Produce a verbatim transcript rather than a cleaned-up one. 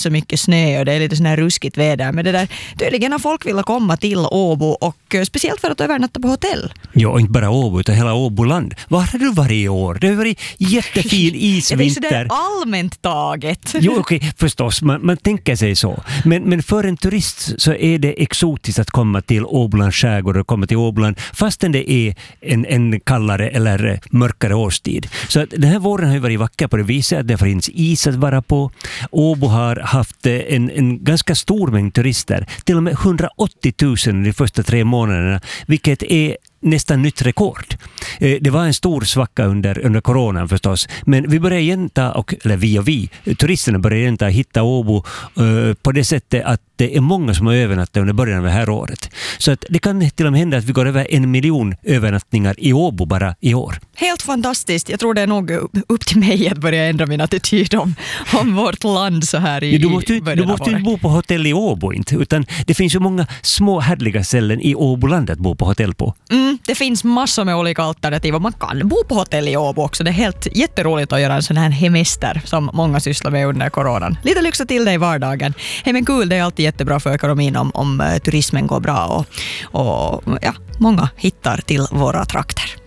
inte så mycket snö och det är lite sån här ruskigt väder. Men det där, tydligen har folk vilja komma till Åbo och speciellt för att övernatta på hotell. Ja, inte bara Åbo utan hela Åboland. Var har du varit i år? Det har varit jättefin isvinter. Det är sådär allmänt taget. Jo, okej, okay, förstås. Man, man tänker sig så. Men, men för en turist så är det exotiskt att komma till Åbolands skärgård och komma till Åboland fastän det är en, en kallare eller mörkare årstid. Så att den här våren har ju varit vacker på det viset att det finns is att vara på. Åbo har haft en, en ganska stor mängd turister. Till och med hundraåttio tusen de första tre månaderna, vilket är nästan nytt rekord. Det var en stor svacka under, under coronan förstås. Men vi börjar igen ta, och, eller vi och vi, turisterna börjar igen ta hitta Åbo uh, på det sättet att det är många som har övernattat under början av det här året. Så att det kan till och med hända att vi går över en miljon övernattningar i Åbo bara i år. Helt fantastiskt. Jag tror det är nog upp till mig att börja ändra min attityd om, om vårt land så här i, ja, du måste, i början du av måste året. inte bo på hotell i Åbo inte, utan det finns ju många små härliga ställen i Åboland att bo på hotell på. Mm, det finns massor med olika alternativ och man kan bo på hotell i Åbo också. Det är helt jätteroligt att göra en sån här hemester som många sysslar med under coronan. Lite lyxa till dig i vardagen. Hej men kul, det är alltid jättebra för ekonomin om, om turismen går bra och, och ja, många hittar till våra trakter.